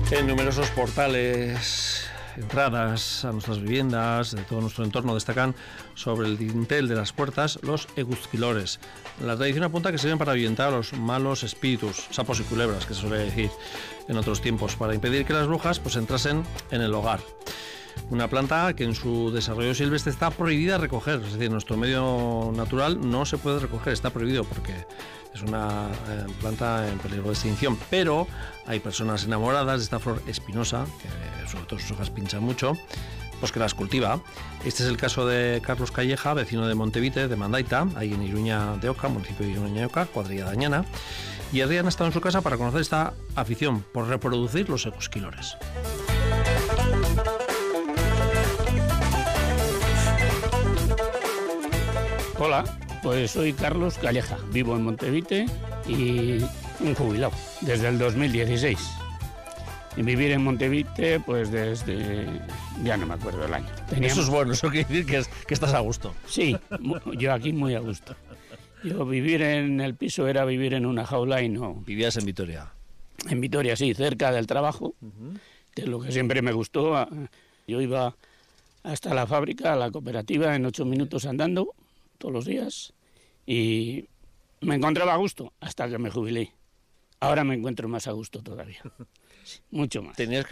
En numerosos portales, entradas a nuestras viviendas, de todo nuestro entorno, destacan sobre el dintel de las puertas los eguzquilores. La tradición apunta que sirven para ahuyentar a los malos espíritus, sapos y culebras, que se suele decir en otros tiempos, para impedir que las brujas entrasen en el hogar. Una planta que en su desarrollo silvestre está prohibida recoger, es decir, en nuestro medio natural no se puede recoger, está prohibido porque es una planta en peligro de extinción, pero hay personas enamoradas de esta flor espinosa, que sobre todo sus hojas pinchan mucho, pues que las cultiva. Este es el caso de Carlos Calleja, vecino de Montevite, de Mandaita, ahí en Iruña de Oca, municipio de Iruña de Oca, cuadrilla de Añana, y Adrián ha estado en su casa para conocer esta afición por reproducir los eguzquilores. Hola, pues soy Carlos Calleja, vivo en Montevite y un jubilado desde el 2016. Y vivir en Montevite pues desde, ya no me acuerdo el año. Eso es bueno, eso quiere decir que estás a gusto. Sí, yo aquí muy a gusto. Yo vivir en el piso era vivir en una jaula y no... Vivías en Vitoria. En Vitoria, sí, cerca del trabajo, que es lo que siempre me gustó. Yo iba hasta la fábrica, a la cooperativa, en 8 minutos andando, todos los días, y me encontraba a gusto hasta que me jubilé. Ahora me encuentro más a gusto todavía, mucho más. Tenías